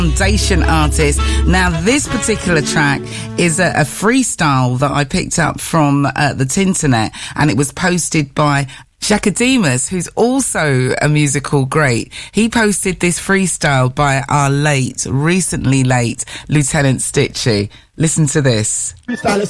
Foundation artist. Now, this particular track is a freestyle that I picked up from the Tinternet, and it was posted by Shakademus, who's also a musical great. He posted this freestyle by our recently late Lieutenant Stitchy. Listen to this. Freestyle